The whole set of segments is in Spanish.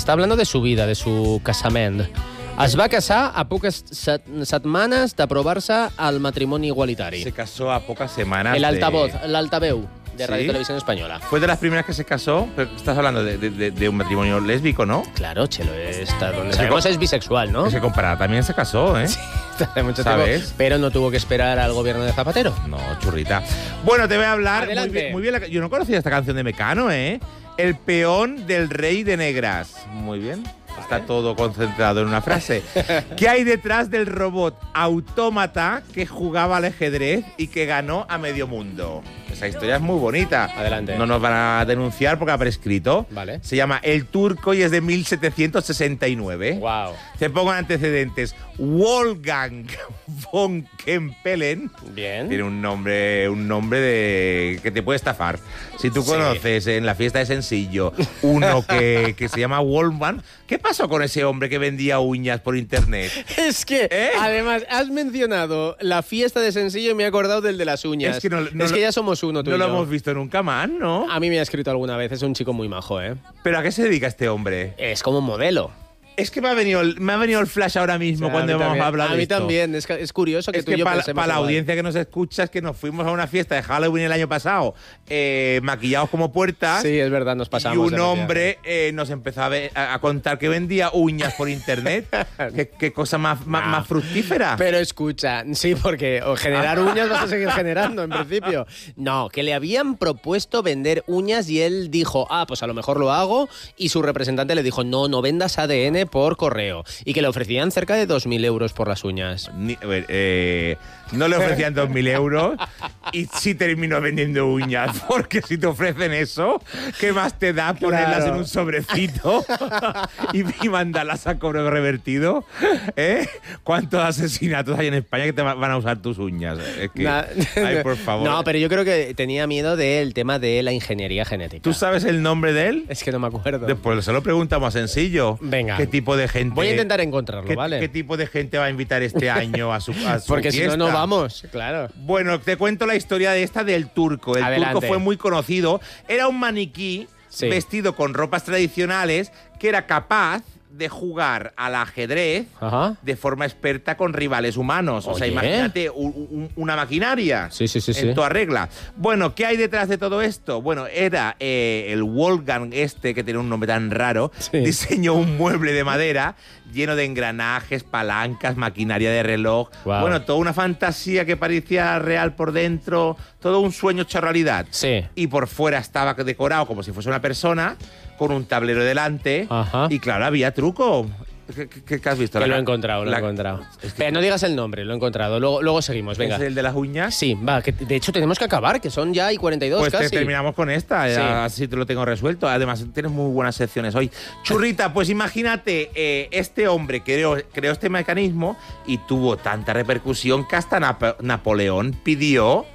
está hablando de su vida, de su casament. Es va casar a poques setmanes d'aprovar-se al matrimoni igualitari. Se casó a pocas semanas. El altavoz, l'altaveu de Radio Televisión Española. Fue de las primeras que se casó, pero estás hablando de un matrimonio lésbico, ¿no? Claro, Chelo, donde sabemos es bisexual, ¿no? Que se compara, también se casó, ¿eh? Sí, hace mucho ¿sabes? tiempo, pero no tuvo que esperar al gobierno de Zapatero. No, churrita. Bueno, te voy a hablar Adelante. muy bien. Yo no conocía esta canción de Mecano, ¿eh? El peón del rey de negras. Muy bien. Está todo concentrado en una frase. ¿Qué hay detrás del robot autómata que jugaba al ajedrez y que ganó a medio mundo? Esa historia es muy bonita. Adelante. No nos van a denunciar porque ha prescrito. Vale. Se llama El Turco y es de 1769. Wow. Te pongo en antecedentes. Wolfgang von Kempelen. Bien. Tiene un nombre de que te puede estafar. Si tú conoces en la fiesta de Sencillo uno que se llama Wolfgang, ¿qué pasó con ese hombre que vendía uñas por internet? Es que, además, has mencionado la fiesta de Sencillo y me he acordado del de las uñas. Es que ya somos uno, tú no y lo yo. hemos visto nunca más, ¿no? A mí me ha escrito alguna vez, es un chico muy majo, ¿eh? ¿Pero a qué se dedica este hombre? Es como modelo. Es que me ha venido el flash ahora mismo cuando hemos hablado de esto. A mí también, es curioso que Es tú y que yo para pensemos la igual. audiencia que nos escucha es que nos fuimos a una fiesta de Halloween el año pasado, maquillados como puertas. Sí, es verdad, nos pasamos. Y un de maquillaje. hombre nos empezó a contar que vendía uñas por internet. ¿Qué cosa más fructífera? Pero escucha, sí, porque generar uñas vas a seguir generando, en principio. No, que le habían propuesto vender uñas y él dijo, pues a lo mejor lo hago, y su representante le dijo, no vendas ADN por correo. Y que le ofrecían cerca de 2.000 euros por las uñas. No le ofrecían 2.000 euros y sí terminó vendiendo uñas, porque si te ofrecen eso, ¿qué más te da ponerlas Claro. en un sobrecito y mandarlas a cobro revertido? ¿Cuántos asesinatos hay en España que te van a usar tus uñas? Es que, ay, por favor. No, pero yo creo que tenía miedo del tema de la ingeniería genética. ¿Tú sabes el nombre de él? Es que no me acuerdo. Después se lo preguntamos sencillo. Venga. ¿Qué tipo de gente? Voy a intentar encontrarlo, ¿vale? ¿Qué tipo de gente va a invitar este año a su Porque si fiesta? no vamos, claro. Bueno, te cuento la historia de esta del turco. El Adelante. turco fue muy conocido. Era un maniquí vestido con ropas tradicionales que era capaz de jugar al ajedrez de forma experta con rivales humanos. O sea, imagínate una maquinaria en toda regla. Bueno, ¿qué hay detrás de todo esto? Bueno, era el Wolfgang que tiene un nombre tan raro, diseñó un mueble de madera lleno de engranajes, palancas, maquinaria de reloj. Wow. Bueno, toda una fantasía que parecía real por dentro, todo un sueño hecho realidad. Sí. Y por fuera estaba decorado como si fuese una persona, con un tablero delante. Y claro, había truco. ¿Qué has visto? Que lo he encontrado. Es que... Pero no digas el nombre, lo he encontrado. Luego seguimos, venga. ¿Es el de las uñas? Sí, va, que de hecho tenemos que acabar, que son ya y 42 pues casi. Terminamos con esta, así te lo tengo resuelto. Además, tienes muy buenas secciones hoy. Churrita, pues imagínate, este hombre creó este mecanismo y tuvo tanta repercusión que hasta Napoleón pidió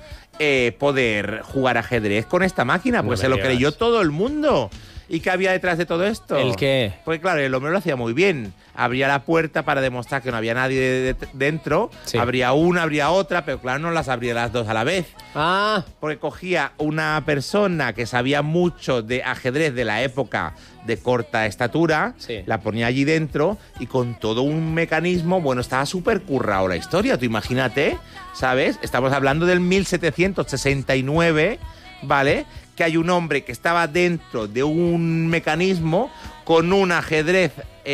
poder jugar ajedrez con esta máquina, pues se lo creyó todo el mundo. ¿Y qué había detrás de todo esto? ¿El qué? Pues claro, el hombre lo hacía muy bien. Abría la puerta para demostrar que no había nadie dentro. Sí. Abría una, abría otra, pero claro, no las abría las dos a la vez. Porque cogía una persona que sabía mucho de ajedrez de la época de corta estatura, la ponía allí dentro y con todo un mecanismo, bueno, estaba súper currado la historia. Tú imagínate, ¿sabes? Estamos hablando del 1769, ¿vale? Que hay un hombre que estaba dentro de un mecanismo con un ajedrez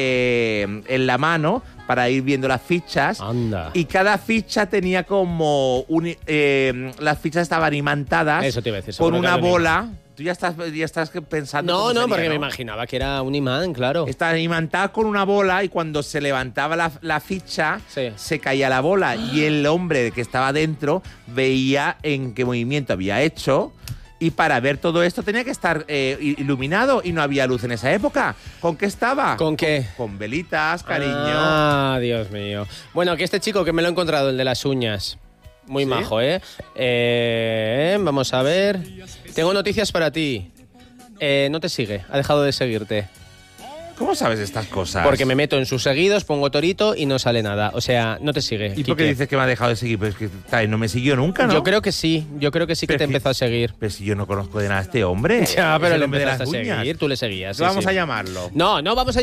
en la mano para ir viendo las fichas. Anda. Y cada ficha tenía como las fichas estaban imantadas. Eso te iba a decir, con una bola. Tú ya estás pensando. No, porque me imaginaba que era un imán, claro. Está imantada con una bola y cuando se levantaba la ficha, se caía la bola. Y el hombre que estaba dentro veía en qué movimiento había hecho. Y para ver todo esto tenía que estar iluminado y no había luz en esa época. ¿Con qué estaba? ¿Con qué? Con velitas, cariño. Dios mío. Bueno, que este chico que me lo he encontrado, el de las uñas. Muy majo, ¿eh? Vamos a ver. Tengo noticias para ti. No te sigue, ha dejado de seguirte. ¿Cómo sabes estas cosas? Porque me meto en sus seguidos, pongo Torito y no sale nada. O sea, no te sigue. ¿Y por qué dices que me ha dejado de seguir? Pues que no me siguió nunca, ¿no? Yo creo que sí que te empezó a seguir. Pero si yo no conozco de nada a este hombre. Ya, pero le empezaste a seguir, tú le seguías. Vamos a llamarlo. No, vamos a